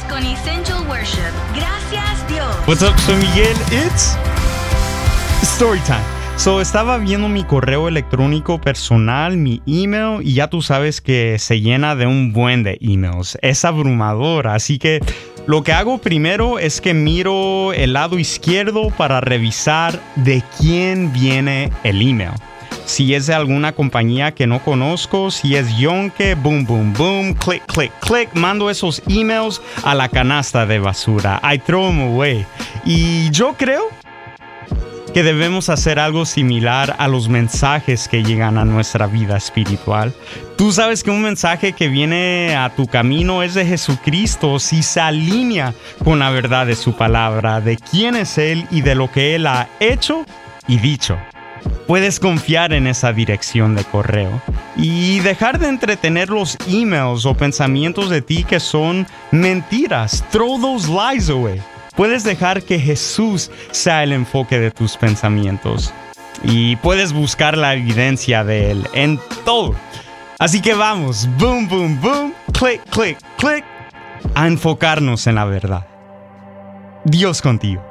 con Essential Worship. Gracias, Dios. What's up, soy Miguel. It's Storytime. Estaba viendo mi correo electrónico personal, mi email, y ya tú sabes que se llena de un buen de emails. Es abrumador, así que lo que hago primero es que miro el lado izquierdo para revisar de quién viene el email. Si es de alguna compañía que no conozco, si es yonke, boom, boom, boom, click, click, click, mando esos emails a la canasta de basura. I throw them away. Y yo creo que debemos hacer algo similar a los mensajes que llegan a nuestra vida espiritual. Tú sabes que un mensaje que viene a tu camino es de Jesucristo si se alinea con la verdad de su palabra, de quién es Él y de lo que Él ha hecho y dicho. Puedes confiar en esa dirección de correo y dejar de entretener los emails o pensamientos de ti que son mentiras. Throw those lies away. Puedes dejar que Jesús sea el enfoque de tus pensamientos y puedes buscar la evidencia de Él en todo. Así que vamos, boom, boom, boom, click, click, click, a enfocarnos en la verdad. Dios contigo.